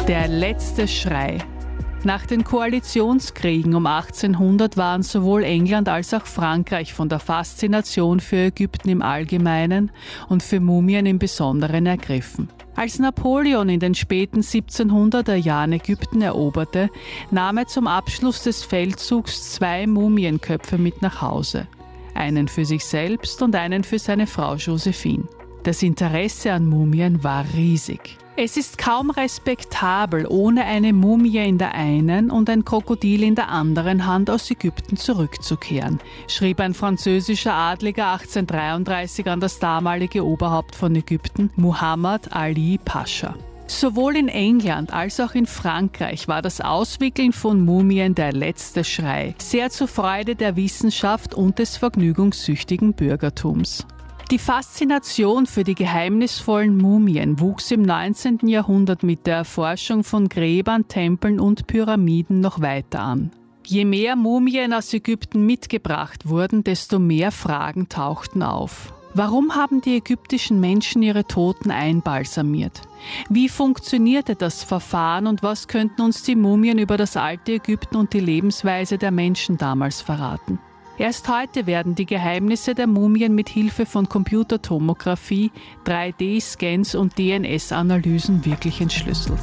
Der letzte Schrei. Nach den Koalitionskriegen um 1800 waren sowohl England als auch Frankreich von der Faszination für Ägypten im Allgemeinen und für Mumien im Besonderen ergriffen. Als Napoleon in den späten 1700er Jahren Ägypten eroberte, nahm er zum Abschluss des Feldzugs 2 Mumienköpfe mit nach Hause. Einen für sich selbst und einen für seine Frau Josephine. Das Interesse an Mumien war riesig. Es ist kaum respektabel, ohne eine Mumie in der einen und ein Krokodil in der anderen Hand aus Ägypten zurückzukehren, schrieb ein französischer Adliger 1833 an das damalige Oberhaupt von Ägypten, Muhammad Ali Pascha. Sowohl in England als auch in Frankreich war das Auswickeln von Mumien der letzte Schrei, sehr zur Freude der Wissenschaft und des vergnügungssüchtigen Bürgertums. Die Faszination für die geheimnisvollen Mumien wuchs im 19. Jahrhundert mit der Erforschung von Gräbern, Tempeln und Pyramiden noch weiter an. Je mehr Mumien aus Ägypten mitgebracht wurden, desto mehr Fragen tauchten auf. Warum haben die ägyptischen Menschen ihre Toten einbalsamiert? Wie funktionierte das Verfahren und was könnten uns die Mumien über das alte Ägypten und die Lebensweise der Menschen damals verraten? Erst heute werden die Geheimnisse der Mumien mit Hilfe von Computertomographie, 3D-Scans und DNS-Analysen wirklich entschlüsselt.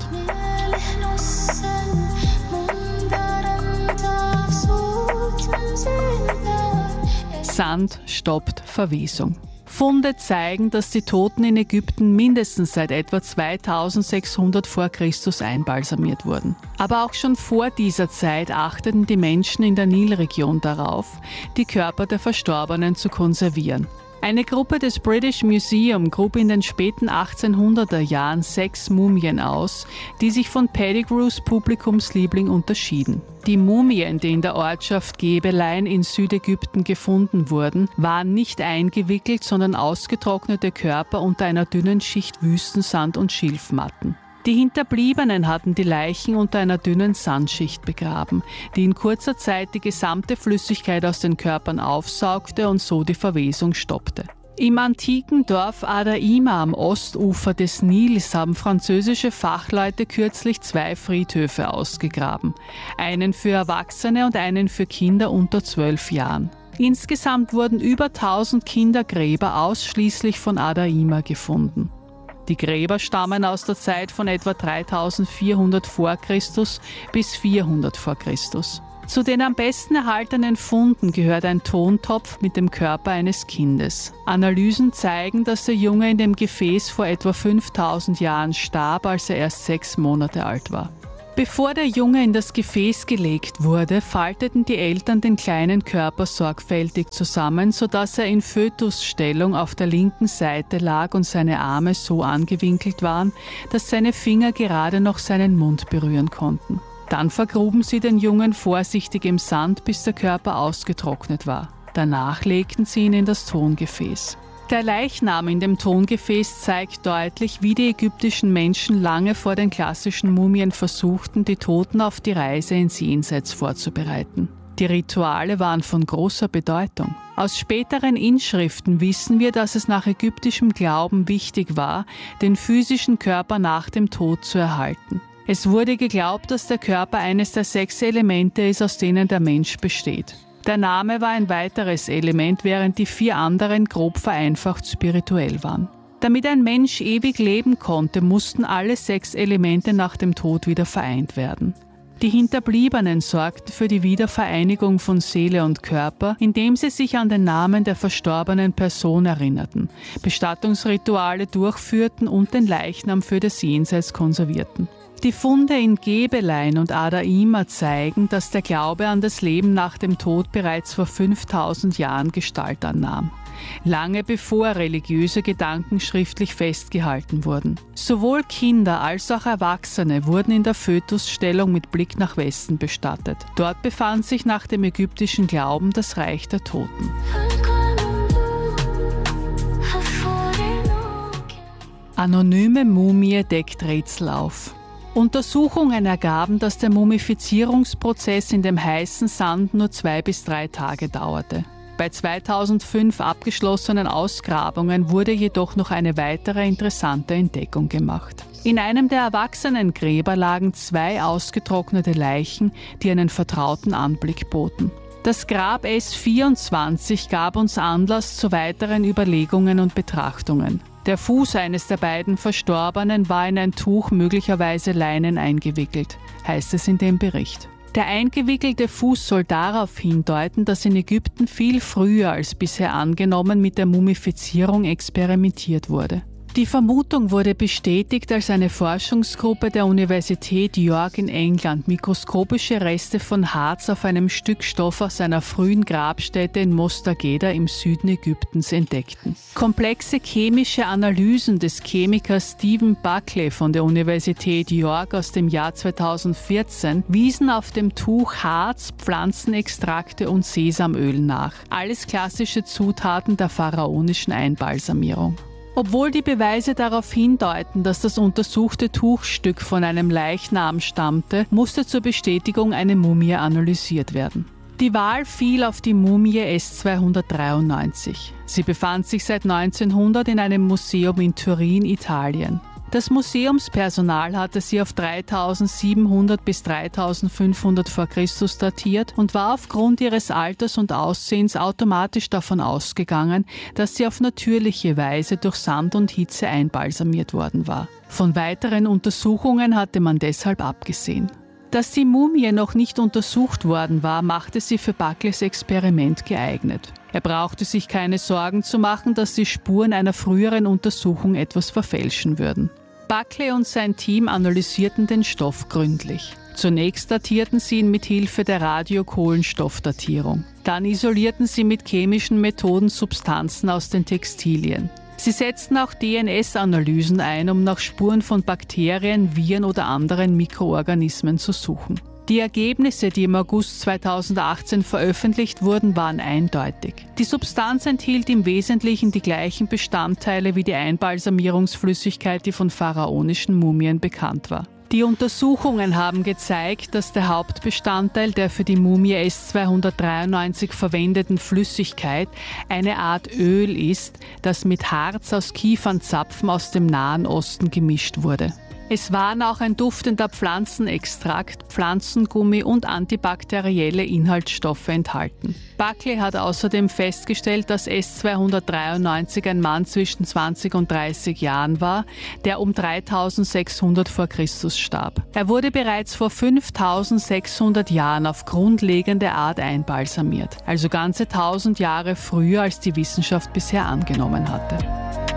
Sand stoppt Verwesung. Funde zeigen, dass die Toten in Ägypten mindestens seit etwa 2600 vor Christus einbalsamiert wurden. Aber auch schon vor dieser Zeit achteten die Menschen in der Nilregion darauf, die Körper der Verstorbenen zu konservieren. Eine Gruppe des British Museum grub in den späten 1800er Jahren 6 Mumien aus, die sich von Pettigrews Publikumsliebling unterschieden. Die Mumien, die in der Ortschaft Gebelein in Südägypten gefunden wurden, waren nicht eingewickelt, sondern ausgetrocknete Körper unter einer dünnen Schicht Wüstensand und Schilfmatten. Die Hinterbliebenen hatten die Leichen unter einer dünnen Sandschicht begraben, die in kurzer Zeit die gesamte Flüssigkeit aus den Körpern aufsaugte und so die Verwesung stoppte. Im antiken Dorf Adaima am Ostufer des Nils haben französische Fachleute kürzlich 2 Friedhöfe ausgegraben. Einen für Erwachsene und einen für Kinder unter 12 Jahren. Insgesamt wurden über 1000 Kindergräber ausschließlich von Adaima gefunden. Die Gräber stammen aus der Zeit von etwa 3400 vor Christus bis 400 vor Christus. Zu den am besten erhaltenen Funden gehört ein Tontopf mit dem Körper eines Kindes. Analysen zeigen, dass der Junge in dem Gefäß vor etwa 5000 Jahren starb, als er erst 6 Monate alt war. Bevor der Junge in das Gefäß gelegt wurde, falteten die Eltern den kleinen Körper sorgfältig zusammen, sodass er in Fötusstellung auf der linken Seite lag und seine Arme so angewinkelt waren, dass seine Finger gerade noch seinen Mund berühren konnten. Dann vergruben sie den Jungen vorsichtig im Sand, bis der Körper ausgetrocknet war. Danach legten sie ihn in das Tongefäß. Der Leichnam in dem Tongefäß zeigt deutlich, wie die ägyptischen Menschen lange vor den klassischen Mumien versuchten, die Toten auf die Reise ins Jenseits vorzubereiten. Die Rituale waren von großer Bedeutung. Aus späteren Inschriften wissen wir, dass es nach ägyptischem Glauben wichtig war, den physischen Körper nach dem Tod zu erhalten. Es wurde geglaubt, dass der Körper eines der 6 Elemente ist, aus denen der Mensch besteht. Der Name war ein weiteres Element, während die 4 anderen grob vereinfacht spirituell waren. Damit ein Mensch ewig leben konnte, mussten alle 6 Elemente nach dem Tod wieder vereint werden. Die Hinterbliebenen sorgten für die Wiedervereinigung von Seele und Körper, indem sie sich an den Namen der verstorbenen Person erinnerten, Bestattungsrituale durchführten und den Leichnam für das Jenseits konservierten. Die Funde in Gebelein und Adaima zeigen, dass der Glaube an das Leben nach dem Tod bereits vor 5000 Jahren Gestalt annahm. Lange bevor religiöse Gedanken schriftlich festgehalten wurden. Sowohl Kinder als auch Erwachsene wurden in der Fötusstellung mit Blick nach Westen bestattet. Dort befand sich nach dem ägyptischen Glauben das Reich der Toten. Anonyme Mumie deckt Rätsel auf. Untersuchungen ergaben, dass der Mumifizierungsprozess in dem heißen Sand nur 2 bis 3 Tage dauerte. Bei 2005 abgeschlossenen Ausgrabungen wurde jedoch noch eine weitere interessante Entdeckung gemacht. In einem der Erwachsenengräber lagen 2 ausgetrocknete Leichen, die einen vertrauten Anblick boten. Das Grab S24 gab uns Anlass zu weiteren Überlegungen und Betrachtungen. Der Fuß eines der beiden Verstorbenen war in ein Tuch, möglicherweise Leinen, eingewickelt, heißt es in dem Bericht. Der eingewickelte Fuß soll darauf hindeuten, dass in Ägypten viel früher als bisher angenommen mit der Mumifizierung experimentiert wurde. Die Vermutung wurde bestätigt, als eine Forschungsgruppe der Universität York in England mikroskopische Reste von Harz auf einem Stück Stoff aus einer frühen Grabstätte in Mostageda im Süden Ägyptens entdeckten. Komplexe chemische Analysen des Chemikers Stephen Buckley von der Universität York aus dem Jahr 2014 wiesen auf dem Tuch Harz, Pflanzenextrakte und Sesamöl nach. Alles klassische Zutaten der pharaonischen Einbalsamierung. Obwohl die Beweise darauf hindeuten, dass das untersuchte Tuchstück von einem Leichnam stammte, musste zur Bestätigung eine Mumie analysiert werden. Die Wahl fiel auf die Mumie S293. Sie befand sich seit 1900 in einem Museum in Turin, Italien. Das Museumspersonal hatte sie auf 3700 bis 3500 vor Christus datiert und war aufgrund ihres Alters und Aussehens automatisch davon ausgegangen, dass sie auf natürliche Weise durch Sand und Hitze einbalsamiert worden war. Von weiteren Untersuchungen hatte man deshalb abgesehen. Dass die Mumie noch nicht untersucht worden war, machte sie für Buckleys Experiment geeignet. Er brauchte sich keine Sorgen zu machen, dass die Spuren einer früheren Untersuchung etwas verfälschen würden. Buckley und sein Team analysierten den Stoff gründlich. Zunächst datierten sie ihn mit Hilfe der Radiokohlenstoffdatierung. Dann isolierten sie mit chemischen Methoden Substanzen aus den Textilien. Sie setzten auch DNS-Analysen ein, um nach Spuren von Bakterien, Viren oder anderen Mikroorganismen zu suchen. Die Ergebnisse, die im August 2018 veröffentlicht wurden, waren eindeutig. Die Substanz enthielt im Wesentlichen die gleichen Bestandteile wie die Einbalsamierungsflüssigkeit, die von pharaonischen Mumien bekannt war. Die Untersuchungen haben gezeigt, dass der Hauptbestandteil der für die Mumie S293 verwendeten Flüssigkeit eine Art Öl ist, das mit Harz aus Kiefernzapfen aus dem Nahen Osten gemischt wurde. Es waren auch ein duftender Pflanzenextrakt, Pflanzengummi und antibakterielle Inhaltsstoffe enthalten. Buckley hat außerdem festgestellt, dass S293 ein Mann zwischen 20 und 30 Jahren war, der um 3600 vor Christus starb. Er wurde bereits vor 5600 Jahren auf grundlegende Art einbalsamiert, also ganze 1000 Jahre früher, als die Wissenschaft bisher angenommen hatte.